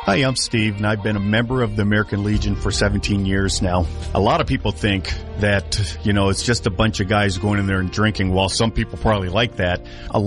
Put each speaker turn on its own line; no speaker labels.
Hi, I'm Steve, and I've been a member of the American Legion for 17 years now. A lot of people think that, it's just a bunch of guys going in there and drinking. While some people probably like that, a